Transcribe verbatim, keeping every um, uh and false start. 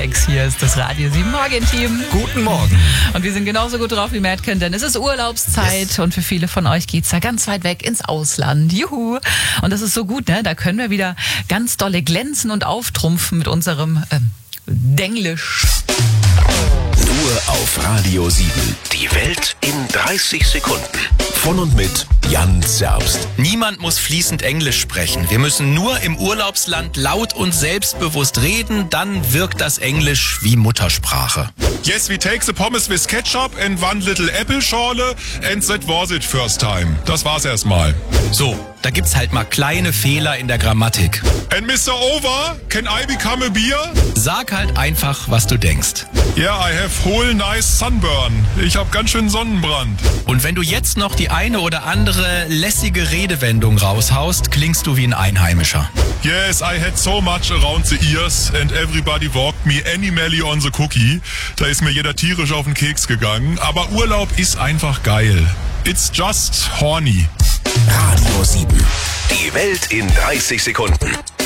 sechs. Hier ist das Radio sieben Morgen-Team. Guten Morgen. Und wir sind genauso gut drauf wie Madken, denn es ist Urlaubszeit yes. und für viele von euch geht's da ganz weit weg ins Ausland. Juhu! Und das ist so gut, ne? Da können wir wieder ganz dolle glänzen und auftrumpfen mit unserem ähm, Denglisch. Nur auf Radio sieben. Die Welt in dreißig Sekunden. Von und mit Jan Zerbst. Niemand muss fließend Englisch sprechen. Wir müssen nur im Urlaubsland laut und selbstbewusst reden, dann wirkt das Englisch wie Muttersprache. Yes, we take the pommes with ketchup and one little apple schorle and that was it first time. Das war's erstmal. So, da gibt's halt mal kleine Fehler in der Grammatik. And Mister Over, can I become a beer? Sag halt einfach, was du denkst. Yeah, I have whole nice sunburn. Ich hab ganz schön Sonnenbrand. Und wenn du jetzt noch die eine oder andere lässige Redewendung raushaust, klingst du wie ein Einheimischer. Yes, I had so much around the ears and everybody walked me animally on the cookie. Da ist mir jeder tierisch auf den Keks gegangen. Aber Urlaub ist einfach geil. It's just horny. Radio sieben. Die Welt in dreißig Sekunden.